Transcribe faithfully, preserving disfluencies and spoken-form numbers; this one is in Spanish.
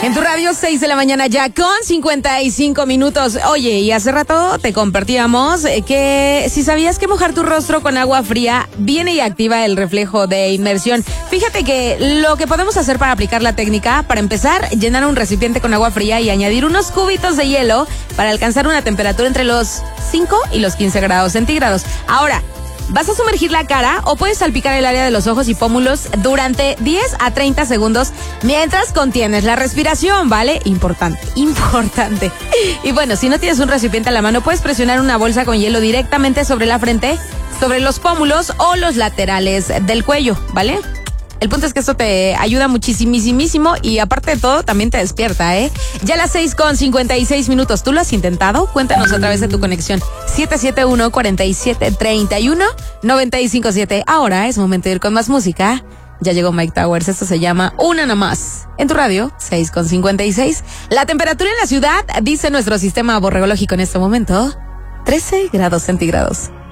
En tu radio, seis de la mañana ya con cincuenta y cinco minutos. Oye, y hace rato te compartíamos que si sabías que mojar tu rostro con agua fría viene y activa el reflejo de inmersión. Fíjate que lo que podemos hacer para aplicar la técnica, para empezar, llenar un recipiente con agua fría y añadir unos cubitos de hielo para alcanzar una temperatura entre los cinco y los quince grados centígrados. Ahora, vas a sumergir la cara o puedes salpicar el área de los ojos y pómulos durante diez a treinta segundos mientras contienes la respiración, ¿vale? Importante, importante. Y bueno, si no tienes un recipiente a la mano, puedes presionar una bolsa con hielo directamente sobre la frente, sobre los pómulos o los laterales del cuello, ¿vale? El punto es que esto te ayuda muchísimísimo y aparte de todo también te despierta, ¿eh? Ya a las seis con cincuenta y seis minutos. ¿Tú lo has intentado? Cuéntanos a través de tu conexión siete siete uno, cuatro siete tres uno, nueve cinco siete. Ahora es momento de ir con más música. Ya llegó Mike Towers. Esto se llama Una Nada Más. En tu radio, seis con cincuenta y seis. La temperatura en la ciudad, dice nuestro sistema borregológico en este momento, trece grados centígrados.